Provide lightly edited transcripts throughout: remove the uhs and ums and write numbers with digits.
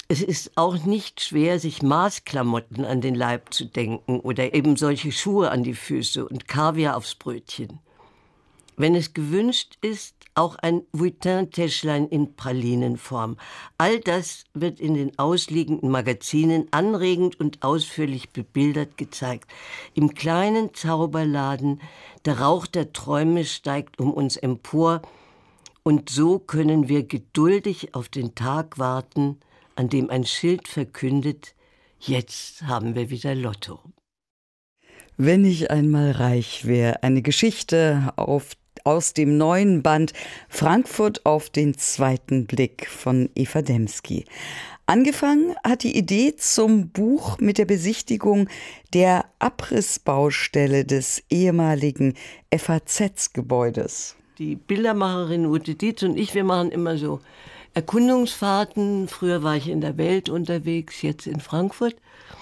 Es ist auch nicht schwer, sich Maßklamotten an den Leib zu denken oder eben solche Schuhe an die Füße und Kaviar aufs Brötchen. Wenn es gewünscht ist, auch ein Vuitton-Täschlein in Pralinenform. All das wird in den ausliegenden Magazinen anregend und ausführlich bebildert gezeigt. Im kleinen Zauberladen, der Rauch der Träume steigt um uns empor und so können wir geduldig auf den Tag warten, an dem ein Schild verkündet, jetzt haben wir wieder Lotto. Wenn ich einmal reich wäre, eine Geschichte aus dem neuen Band Frankfurt auf den zweiten Blick von Eva Demski. Angefangen hat die Idee zum Buch mit der Besichtigung der Abrissbaustelle des ehemaligen FAZ-Gebäudes. Die Bildermacherin Ute Dietz und ich, wir machen immer so Erkundungsfahrten. Früher war ich in der Welt unterwegs, jetzt in Frankfurt.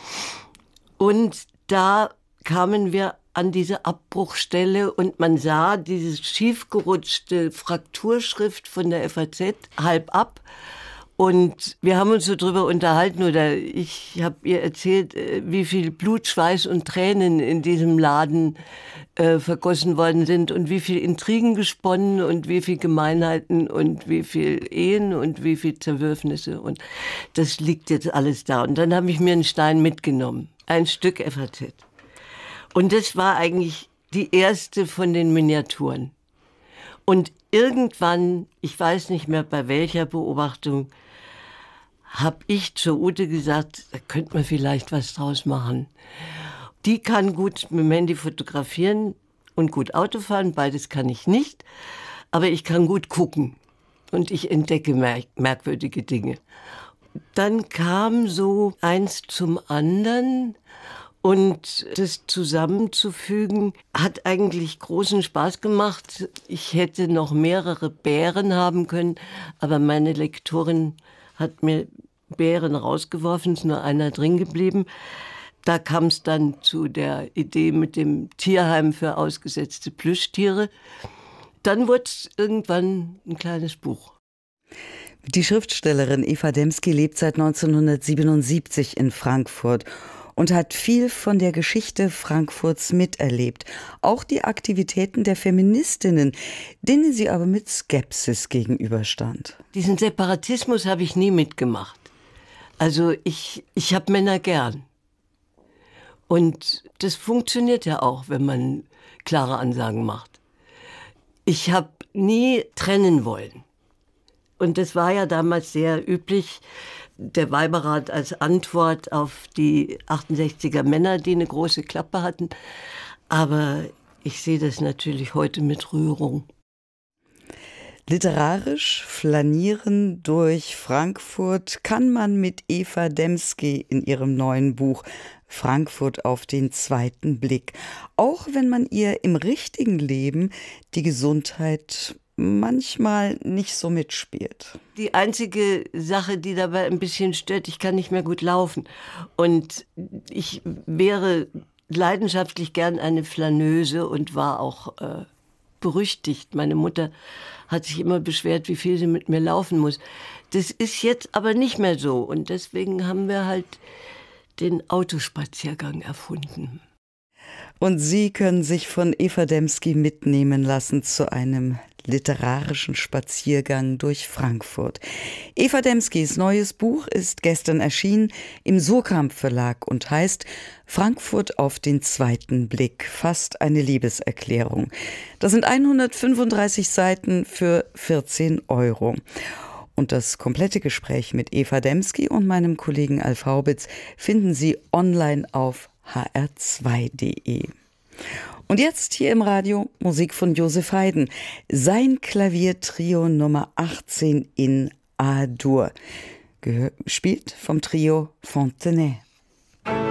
Und da kamen wir an diese Abbruchstelle und man sah diese schiefgerutschte Frakturschrift von der FAZ halb ab. Und wir haben uns so drüber unterhalten oder ich habe ihr erzählt, wie viel Blut, Schweiß und Tränen in diesem Laden vergossen worden sind und wie viel Intrigen gesponnen und wie viel Gemeinheiten und wie viel Ehen und wie viel Zerwürfnisse. Und das liegt jetzt alles da. Und dann habe ich mir einen Stein mitgenommen, ein Stück FAZ. Und das war eigentlich die erste von den Miniaturen. Und irgendwann, ich weiß nicht mehr bei welcher Beobachtung, habe ich zur Ute gesagt, da könnte man vielleicht was draus machen. Die kann gut mit dem Handy fotografieren und gut Auto fahren, beides kann ich nicht, aber ich kann gut gucken und ich entdecke merkwürdige Dinge. Dann kam so eins zum anderen und das zusammenzufügen hat eigentlich großen Spaß gemacht. Ich hätte noch mehrere Bären haben können, aber meine Lektorin hat mir Bären rausgeworfen, ist nur einer drin geblieben. Da kam es dann zu der Idee mit dem Tierheim für ausgesetzte Plüschtiere. Dann wurde es irgendwann ein kleines Buch. Die Schriftstellerin Eva Demski lebt seit 1977 in Frankfurt und hat viel von der Geschichte Frankfurts miterlebt. Auch die Aktivitäten der Feministinnen, denen sie aber mit Skepsis gegenüberstand. Diesen Separatismus habe ich nie mitgemacht. Also ich habe Männer gern. Und das funktioniert ja auch, wenn man klare Ansagen macht. Ich habe nie trennen wollen. Und das war ja damals sehr üblich, der Weiberrat als Antwort auf die 68er Männer, die eine große Klappe hatten. Aber ich sehe das natürlich heute mit Rührung. Literarisch flanieren durch Frankfurt kann man mit Eva Demski in ihrem neuen Buch Frankfurt auf den zweiten Blick. Auch wenn man ihr im richtigen Leben die Gesundheit manchmal nicht so mitspielt. Die einzige Sache, die dabei ein bisschen stört, ich kann nicht mehr gut laufen. Und ich wäre leidenschaftlich gern eine Flaneuse und war auch berüchtigt. Meine Mutter hat sich immer beschwert, wie viel sie mit mir laufen muss. Das ist jetzt aber nicht mehr so. Und deswegen haben wir halt den Autospaziergang erfunden. Und Sie können sich von Eva Demski mitnehmen lassen zu einem literarischen Spaziergang durch Frankfurt. Eva Demskis neues Buch ist gestern erschienen im Surkamp Verlag und heißt Frankfurt auf den zweiten Blick, fast eine Liebeserklärung. Das sind 135 Seiten für 14 €. Und das komplette Gespräch mit Eva Demski und meinem Kollegen Alf Haubitz finden Sie online auf hr2.de. Und jetzt hier im Radio Musik von Joseph Haydn. Sein Klaviertrio Nummer 18 in A-Dur, gespielt vom Trio Fontenay.